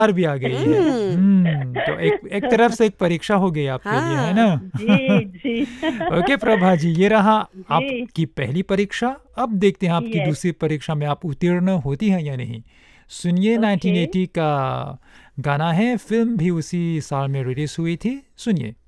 हार भी आ गई है। तो एक तरफ से एक परीक्षा हो गई आपके लिए, है ना? हाँ, जी, जी। ओके प्रभा जी, ये रहा जी, आपकी पहली परीक्षा। अब देखते हैं आपकी यस, दूसरी परीक्षा में आप उत्तीर्ण होती हैं या नहीं। सुनिए, ओके। 1980 का गाना है, फिल्म भी उसी साल में रिलीज हुई थी, सुनिए।